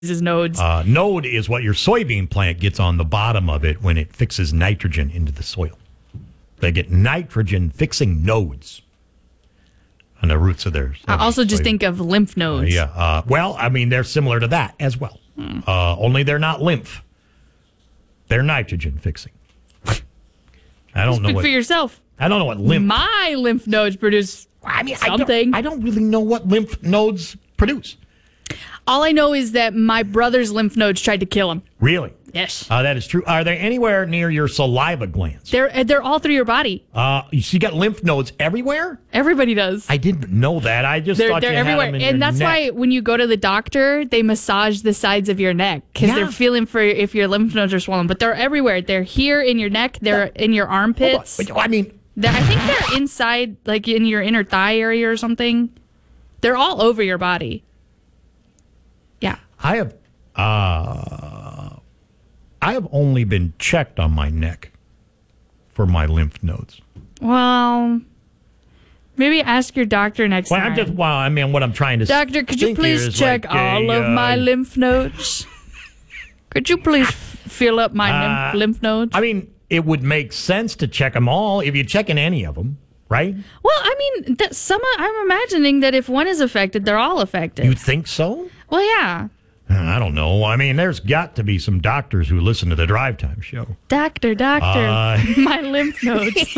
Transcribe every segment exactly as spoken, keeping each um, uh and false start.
his nodes. Uh, node is what your soybean plant gets on the bottom of it when it fixes nitrogen into the soil. They get nitrogen fixing nodes on the roots of theirs. I also just soybean. think of lymph nodes. Uh, yeah. Uh, well, I mean, they're similar to that as well. Hmm. Uh, only they're not lymph. They're nitrogen fixing. I don't Speak know what. for yourself. I don't know what lymph. My lymph nodes produce I mean, something. I don't, I don't really know what lymph nodes produce. All I know is that my brother's lymph nodes tried to kill him. Really? Yes. Uh, that is true. Are they anywhere near your saliva glands? They're they're all through your body. Uh, you, so you got lymph nodes everywhere? Everybody does. I didn't know that. I just They're, thought they're you everywhere. had them in And your that's neck. why when you go to the doctor, they massage the sides of your neck because Yeah. they're feeling for if your lymph nodes are swollen. But they're everywhere. They're here in your neck. They're in your armpits. Hold on. I mean, They're, I think they're inside, like in your inner thigh area or something. They're all over your body. Yeah. I have, uh, I have only been checked on my neck for my lymph nodes. Well, maybe ask your doctor next Well, time. I'm just, well, I mean, what I'm trying to Doctor, could you think here please is check like all a, of my uh, lymph nodes? Could you please f- fill up my Uh, lymph, lymph nodes? I mean, it would make sense to check them all if you're checking any of them, right? Well, I mean, that some I'm imagining that if one is affected, they're all affected. You think so? well, yeah. I don't know. I mean, there's got to be some doctors who listen to the Drive Time show. Doctor, doctor, Uh, my lymph nodes.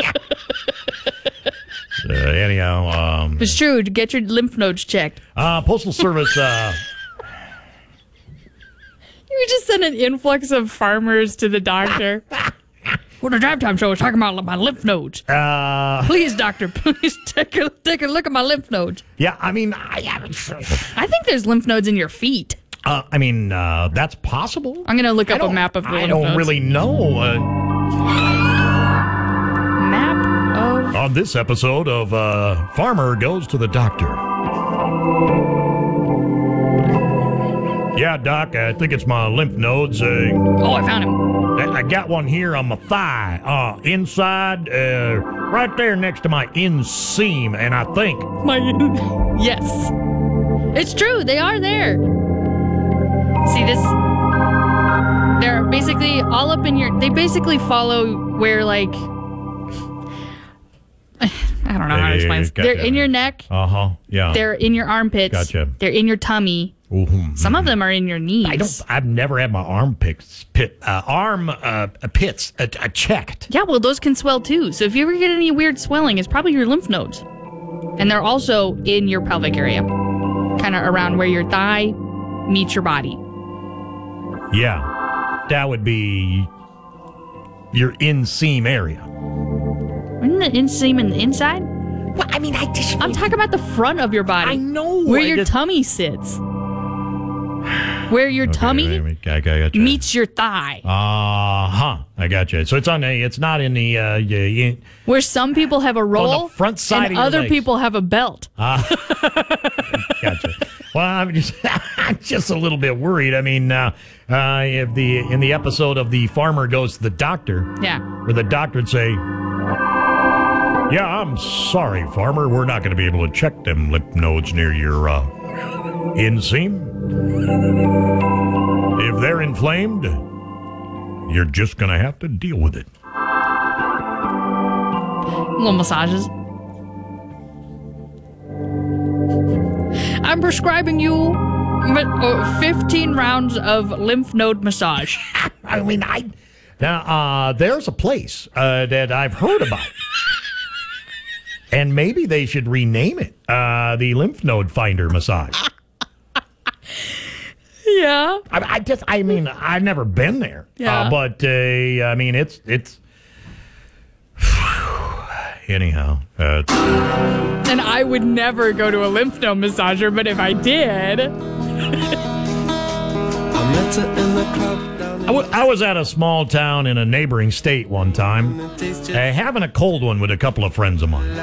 Uh, anyhow, um, It's true. Get your lymph nodes checked. uh, Postal Service. Uh, You just send an influx of farmers to the doctor. Well, the Drive Time show is talking about my lymph nodes. uh, Please, doctor, please take a take a look at my lymph nodes. yeah, I mean, I, I think there's lymph nodes in your feet. uh, I mean, uh, that's possible. I'm gonna look I up a don't- map of the I lymph don't nodes. really know. Uh, Map of. on this episode of uh, Farmer Goes to the Doctor. Yeah, Doc, I think it's my lymph nodes. Uh, Oh, I found him. I I got one here on my thigh, uh, inside, uh, right there next to my inseam, and I think My. Yes, it's true. They are there. See this? They're basically all up in your. They basically follow where like. I don't know how to explain this. Gotcha. They're in your neck. uh huh, yeah. They're in your armpits. Gotcha. They're in your tummy. Ooh, Some of them are in your knees. I don't. I've never had my arm pits, pit, uh, arm uh, pits uh, uh, checked. Yeah, well, those can swell too. So if you ever get any weird swelling, it's probably your lymph nodes. And they're also in your pelvic area, kind of around where your thigh meets your body. Yeah, that would be your inseam area. Isn't the inseam in the inside? Well, I mean, I just. I'm talking about the front of your body. I know. Where I your just- tummy sits. Where your tummy Okay, wait, I got you. meets your thigh. Uh huh. I got you. So it's on a. It's not in the. Uh, y- y- Where some people have a roll front side and of your other legs. people have a belt. Gotcha. Well, I'm just. I'm just a little bit worried. I mean, uh, uh, if the in the episode of the Farmer Goes to the Doctor, Yeah. where the doctor would say, "Yeah, I'm sorry, Farmer. We're not going to be able to check them lymph nodes near your uh, inseam. If they're inflamed, you're just going to have to deal with it." Little massages. I'm prescribing you uh, fifteen rounds of lymph node massage. I mean, I now uh, there's a place uh, that I've heard about, and maybe they should rename it uh, the Lymph Node Finder Massage. Yeah. I, I just, I mean, I've never been there, Yeah. uh, but uh, I mean, it's it's. Anyhow, uh, And I would never go to a lymph node massager, but if I did, I, w- I was at a small town in a neighboring state one time, uh, having a cold one with a couple of friends of mine.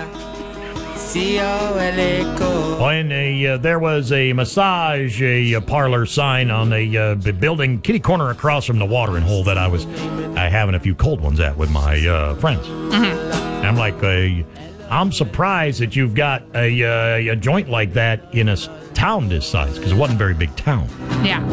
When a, uh, there was a massage a, a parlor sign on a uh, b- building kitty corner across from the watering hole that I was uh, having a few cold ones at with my uh, friends. And I'm like, uh, I'm surprised that you've got a, uh, a joint like that in a s- town this size, because it wasn't a very big town. Yeah.